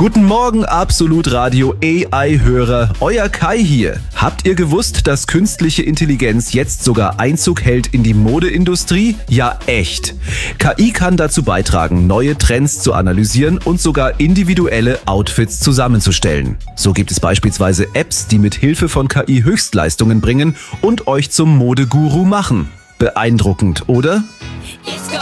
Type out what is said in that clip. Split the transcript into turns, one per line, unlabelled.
Guten Morgen, Absolut Radio AI-Hörer. Euer Kai hier. Habt ihr gewusst, dass künstliche Intelligenz jetzt sogar Einzug hält in die Modeindustrie? Ja, echt. KI kann dazu beitragen, neue Trends zu analysieren und sogar individuelle Outfits zusammenzustellen. So gibt es beispielsweise Apps, die mit Hilfe von KI Höchstleistungen bringen und euch zum Modeguru machen. Beeindruckend, oder?